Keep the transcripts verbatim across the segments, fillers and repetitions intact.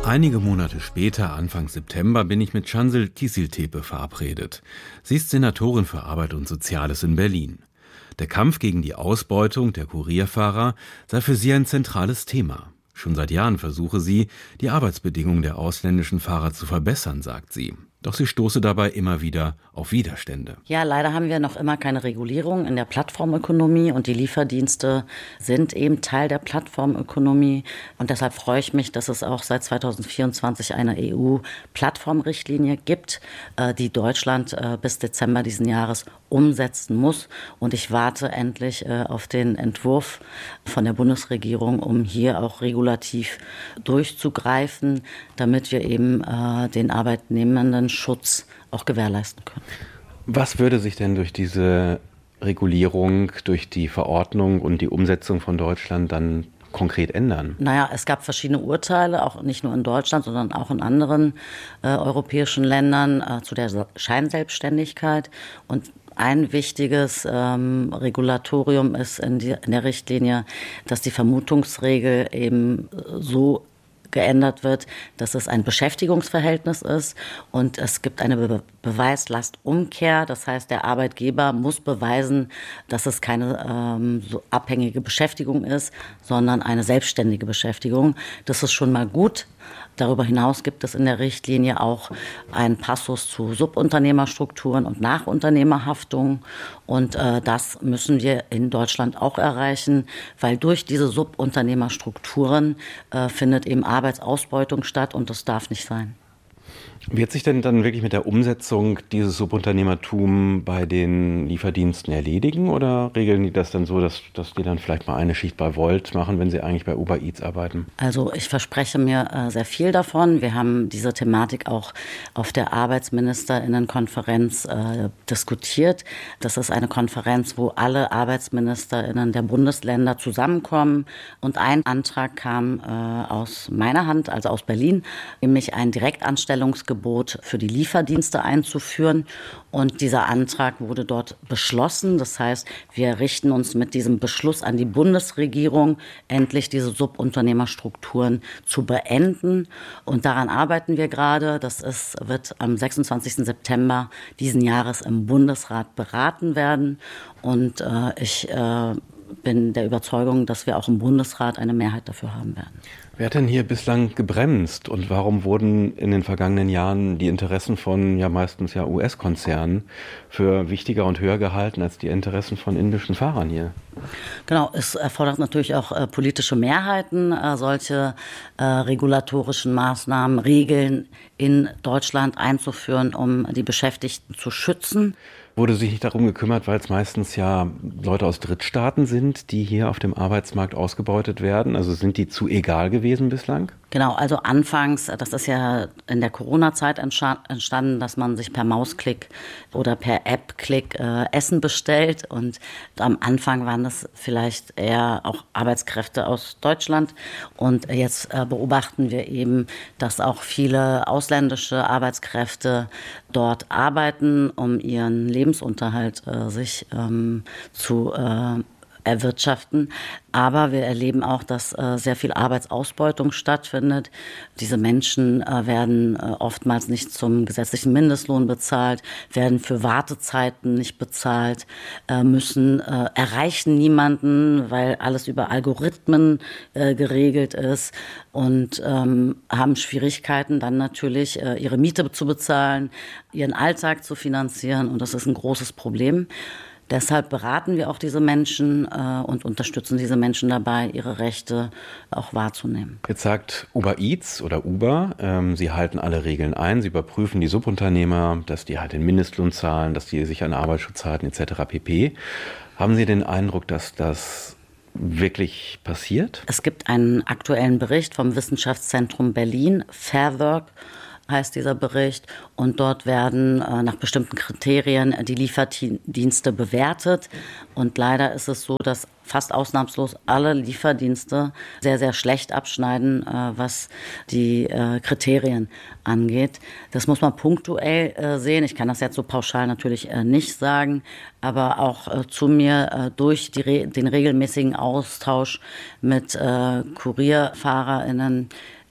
Einige Monate später, Anfang September, bin ich mit Şanzıl Kiciltepe verabredet. Sie ist Senatorin für Arbeit und Soziales in Berlin. Der Kampf gegen die Ausbeutung der Kurierfahrer sei für sie ein zentrales Thema. Schon seit Jahren versuche sie, die Arbeitsbedingungen der ausländischen Fahrer zu verbessern, sagt sie. Doch sie stoße dabei immer wieder auf Widerstände. Ja, leider haben wir noch immer keine Regulierung in der Plattformökonomie und die Lieferdienste sind eben Teil der Plattformökonomie. Und deshalb freue ich mich, dass es auch seit zweitausendvierundzwanzig eine E U-Plattformrichtlinie gibt, die Deutschland bis Dezember diesen Jahres umsetzen muss. Und ich warte endlich auf den Entwurf von der Bundesregierung, um hier auch regulativ durchzugreifen, damit wir eben den Arbeitnehmenden Schutz auch gewährleisten können. Was würde sich denn durch diese Regulierung, durch die Verordnung und die Umsetzung von Deutschland dann konkret ändern? Naja, es gab verschiedene Urteile, auch nicht nur in Deutschland, sondern auch in anderen äh, europäischen Ländern äh, zu der Scheinselbstständigkeit. Und ein wichtiges ähm, Regulatorium ist in, die, in der Richtlinie, dass die Vermutungsregel eben so geändert wird, dass es ein Beschäftigungsverhältnis ist und es gibt eine Be- Beweislastumkehr. Das heißt, der Arbeitgeber muss beweisen, dass es keine ähm, so abhängige Beschäftigung ist, sondern eine selbstständige Beschäftigung. Das ist schon mal gut. Darüber hinaus gibt es in der Richtlinie auch einen Passus zu Subunternehmerstrukturen und Nachunternehmerhaftung. Und äh, das müssen wir in Deutschland auch erreichen, weil durch diese Subunternehmerstrukturen äh, findet eben Arbeitsausbeutung statt und das darf nicht sein. Wird sich denn dann wirklich mit der Umsetzung dieses Subunternehmertum bei den Lieferdiensten erledigen oder regeln die das dann so, dass, dass die dann vielleicht mal eine Schicht bei Volt machen, wenn sie eigentlich bei Uber Eats arbeiten? Also ich verspreche mir äh, sehr viel davon. Wir haben diese Thematik auch auf der Arbeitsministerinnenkonferenz äh, diskutiert. Das ist eine Konferenz, wo alle Arbeitsministerinnen der Bundesländer zusammenkommen. Und ein Antrag kam äh, aus meiner Hand, also aus Berlin, nämlich ein Direktanstellungsgebot für die Lieferdienste einzuführen. Und dieser Antrag wurde dort beschlossen. Das heißt, wir richten uns mit diesem Beschluss an die Bundesregierung, endlich diese Subunternehmerstrukturen zu beenden. Und daran arbeiten wir gerade. Das ist, wird am sechsundzwanzigsten September diesen Jahres im Bundesrat beraten werden. Und äh, ich äh, bin der Überzeugung, dass wir auch im Bundesrat eine Mehrheit dafür haben werden. Wer hat denn hier bislang gebremst und warum wurden in den vergangenen Jahren die Interessen von ja meistens ja U S-Konzernen für wichtiger und höher gehalten als die Interessen von indischen Fahrern hier? Genau, es erfordert natürlich auch äh, politische Mehrheiten, äh, solche äh, regulatorischen Maßnahmen, Regeln in Deutschland einzuführen, um die Beschäftigten zu schützen. Wurde sich nicht darum gekümmert, weil es meistens ja Leute aus Drittstaaten sind, die hier auf dem Arbeitsmarkt ausgebeutet werden? Also sind die zu egal gewesen bislang? Genau, also anfangs, das ist ja in der Corona-Zeit entstanden, dass man sich per Mausklick oder per App-Klick äh, Essen bestellt. Und am Anfang waren das vielleicht eher auch Arbeitskräfte aus Deutschland. Und jetzt äh, beobachten wir eben, dass auch viele ausländische Arbeitskräfte dort arbeiten, um ihren Lebensunterhalt äh, sich ähm, zu äh, erwirtschaften. Aber wir erleben auch, dass äh, sehr viel Arbeitsausbeutung stattfindet. Diese Menschen äh, werden äh, oftmals nicht zum gesetzlichen Mindestlohn bezahlt, werden für Wartezeiten nicht bezahlt, äh, müssen äh, erreichen niemanden, weil alles über Algorithmen äh, geregelt ist und ähm, haben Schwierigkeiten, dann natürlich äh, ihre Miete zu bezahlen, ihren Alltag zu finanzieren. Und das ist ein großes Problem. Deshalb beraten wir auch diese Menschen äh, und unterstützen diese Menschen dabei, ihre Rechte auch wahrzunehmen. Jetzt sagt Uber Eats oder Uber, ähm, sie halten alle Regeln ein, sie überprüfen die Subunternehmer, dass die halt den Mindestlohn zahlen, dass die sich an Arbeitsschutz halten et cetera pp. Haben Sie den Eindruck, dass das wirklich passiert? Es gibt einen aktuellen Bericht vom Wissenschaftszentrum Berlin, Fair Work heißt dieser Bericht. Und dort werden äh, nach bestimmten Kriterien die Lieferdienste bewertet. Und leider ist es so, dass fast ausnahmslos alle Lieferdienste sehr, sehr schlecht abschneiden, äh, was die äh, Kriterien angeht. Das muss man punktuell äh, sehen. Ich kann das jetzt so pauschal natürlich äh, nicht sagen, aber auch äh, zu mir äh, durch die Re- den regelmäßigen Austausch mit äh, KurierfahrerInnen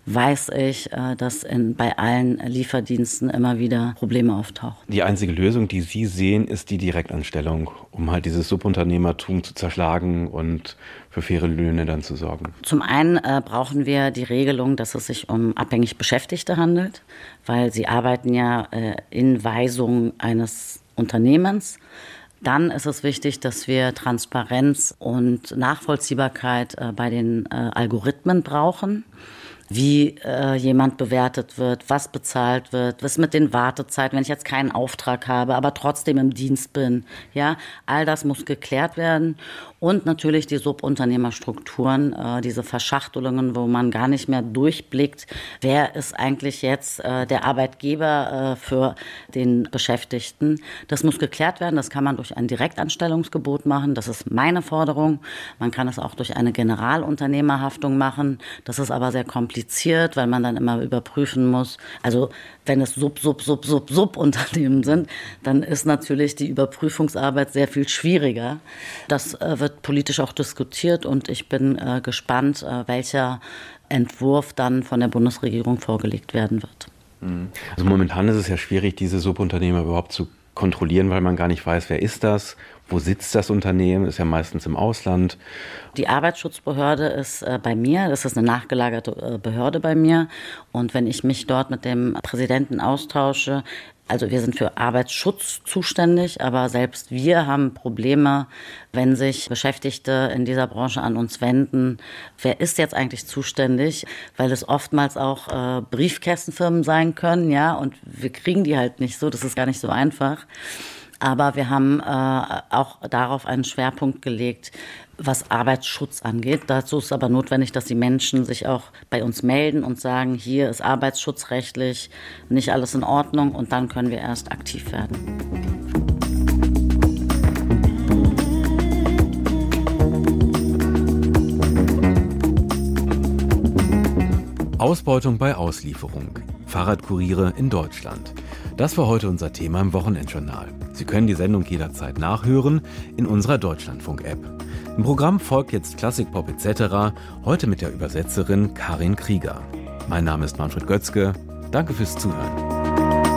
weiß ich, dass in, bei allen Lieferdiensten immer wieder Probleme auftauchen. Die einzige Lösung, die Sie sehen, ist die Direktanstellung, um halt dieses Subunternehmertum zu zerschlagen und für faire Löhne dann zu sorgen. Zum einen äh, brauchen wir die Regelung, dass es sich um abhängig Beschäftigte handelt, weil sie arbeiten ja äh, in Weisung eines Unternehmens. Dann ist es wichtig, dass wir Transparenz und Nachvollziehbarkeit äh, bei den äh, Algorithmen brauchen. Wie äh, jemand bewertet wird, was bezahlt wird, was mit den Wartezeiten, wenn ich jetzt keinen Auftrag habe, aber trotzdem im Dienst bin. Ja, all das muss geklärt werden. Und natürlich die Subunternehmerstrukturen, äh, diese Verschachtelungen, wo man gar nicht mehr durchblickt, wer ist eigentlich jetzt äh, der Arbeitgeber äh, für den Beschäftigten. Das muss geklärt werden. Das kann man durch ein Direktanstellungsgebot machen. Das ist meine Forderung. Man kann es auch durch eine Generalunternehmerhaftung machen. Das ist aber sehr kompliziert, weil man dann immer überprüfen muss. Also wenn es Sub, Sub, Sub, Sub, Subunternehmen sind, dann ist natürlich die Überprüfungsarbeit sehr viel schwieriger. Das äh, wird politisch auch diskutiert und ich bin äh, gespannt, äh, welcher Entwurf dann von der Bundesregierung vorgelegt werden wird. Also momentan ist es ja schwierig, diese Subunternehmer überhaupt zu kontrollieren, weil man gar nicht weiß, wer ist das, wo sitzt das Unternehmen, ist ja meistens im Ausland. Die Arbeitsschutzbehörde ist äh, bei mir, das ist eine nachgelagerte äh, Behörde bei mir und wenn ich mich dort mit dem Präsidenten austausche, also wir sind für Arbeitsschutz zuständig, aber selbst wir haben Probleme, wenn sich Beschäftigte in dieser Branche an uns wenden. Wer ist jetzt eigentlich zuständig? Weil es oftmals auch äh, Briefkästenfirmen sein können, ja, und wir kriegen die halt nicht so, das ist gar nicht so einfach. Aber wir haben äh, auch darauf einen Schwerpunkt gelegt, was Arbeitsschutz angeht. Dazu ist aber notwendig, dass die Menschen sich auch bei uns melden und sagen, hier ist arbeitsschutzrechtlich nicht alles in Ordnung und dann können wir erst aktiv werden. Ausbeutung bei Auslieferung. Fahrradkuriere in Deutschland. Das war heute unser Thema im Wochenendjournal. Sie können die Sendung jederzeit nachhören in unserer Deutschlandfunk-App. Im Programm folgt jetzt Klassikpop et cetera, heute mit der Übersetzerin Karin Krieger. Mein Name ist Manfred Götzke. Danke fürs Zuhören.